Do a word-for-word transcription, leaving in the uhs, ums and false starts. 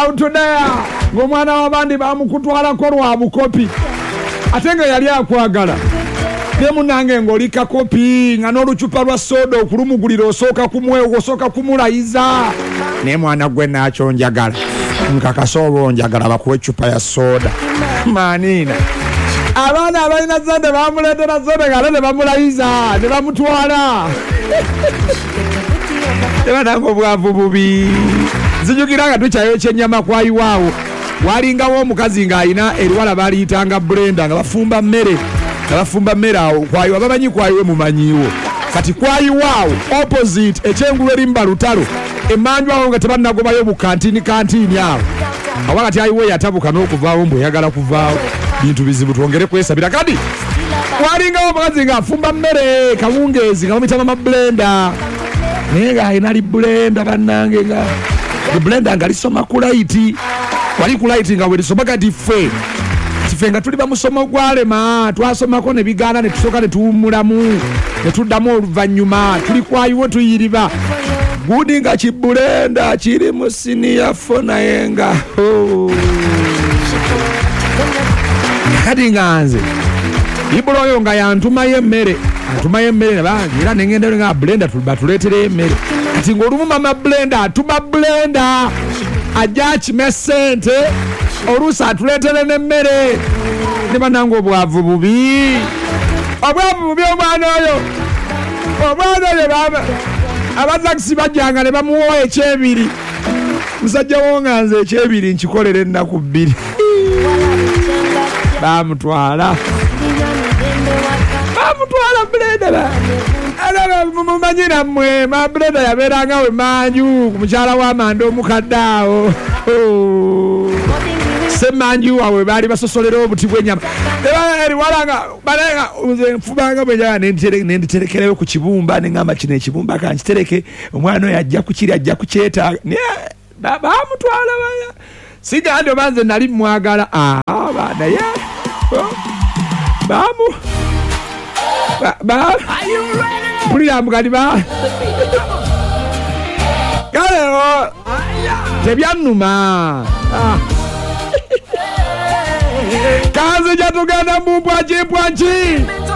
out there ng'omwana w'abandi bamukutwalako lwa bukopi ate nga yali akwagala ne munange ng'olika kopi nga n'olucupa lwa soda okulumugulira osooka kumwewo osooka kumulayiza ne mwana gwe naakyo njagala nkakasa oba njagala bakuwa eccupa ya soda manina abaana abalina zande bamuleetera soda nga ne bamulayiza ne bamutwala tebananga obwavu bubi zijukira nga tukyayokya ennyama kwayiwaawo walingawo omukazi ng'alina eriwala baliyitanga blenda nga bafumba mmere nga bafumba mmere awo kwayiwa bamanyi kwayiwe mumanyiiwo kati kwayiwaawo opposite ekyengulu erimba lutalo emanjwawo nga tebanagobayo bukantini kantini awo awa kati ayiwe yatabuka n'okuvaawo mbu oyagala kuvaawo bintu bizibu twongere kwesabira kati walingawo omukazi ng'afumba mmere kawungeezi nga bamitama mablenda naye ng'alina li blenda bannange nga blenda nga lisoma ku laiti wali ku laiti nga welisoma kati ffe tife nga tuli bamusomo gwalema twasomako ne bigaana ne tusooka ne tuwummulamu ne tuddamu oluvannyuma tuli kwayiwo tuyiriba gudi nga kibulenda kiri mu siniya fo naye nga kati nga nze ibula oyo nga yantumayo emmere antumayo emmere era nengenda nga blenda batuleetereyo emmere kati ng'olumu mama blenda atuma blenda ajja akime ssente oluusi atuleetere n'emmere ne bannange obwavu bubi obwavu bubi omwana oyo omwana oyo abazakisi bajjanga ne bamuwa ekyebiri musajja wonga nze ekyebiri nkikolera ennaku bbiri bamutwala bamutwala blenda mumanyi nammwe mablenda yabeeranga we manju ku mukyala w'amanda omukadde awo semanju wawe baali basosolera obuti bw'ennyama eriwalanga balenga nze nfubanga bwenjaga nenditerekereyo ku kibumba neŋŋamba kino ekibumba kankitereke omwana oyo ajja kukiri ajja kukyetaaga bamutwala sigandi oba nze nali mwagala naye bamu mpulira mugadi ba kale tebyannuma kanze jatugenda mu mpwaki mpwaki